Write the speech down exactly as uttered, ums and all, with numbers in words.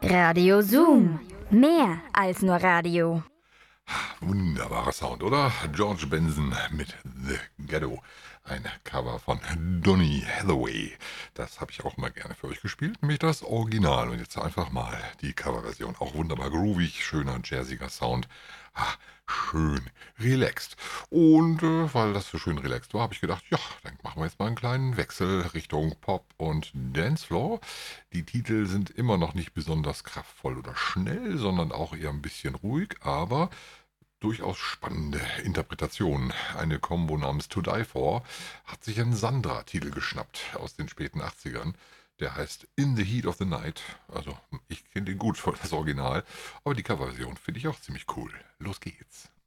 Radio Zoom. Mehr als nur Radio. Wunderbarer Sound, oder? George Benson mit The Ghetto. Ein Cover von Donny Hathaway. Das habe ich auch mal gerne für euch gespielt, nämlich das Original. Und jetzt einfach mal die Coverversion. Auch wunderbar groovig, schöner, jazziger Sound. Ah, schön relaxed. Und äh, weil das so schön relaxed war, habe ich gedacht, ja, dann machen wir jetzt mal einen kleinen Wechsel Richtung Pop und Dancefloor. Die Titel sind immer noch nicht besonders kraftvoll oder schnell, sondern auch eher ein bisschen ruhig, aber durchaus spannende Interpretation. Eine Kombo namens To Die For hat sich ein Sandra-Titel geschnappt aus den späten achtzigern. Der heißt In the Heat of the Night. Also ich kenne den gut, das Original. Aber die Coverversion finde ich auch ziemlich cool. Los geht's.